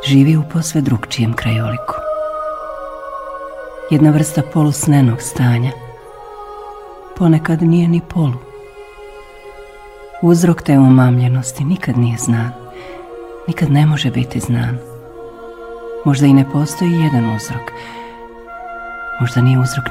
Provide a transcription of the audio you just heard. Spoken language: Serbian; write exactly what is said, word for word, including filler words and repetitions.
živi u posve drugčijem krajoliku. Jedna vrsta polusnenog stanja. Ponekad nije ni polu. Uzrok te umamljenosti nikad nije znan. Nikad ne može biti znan. Možda i ne postoji jedan uzrok. Možda nije uzrok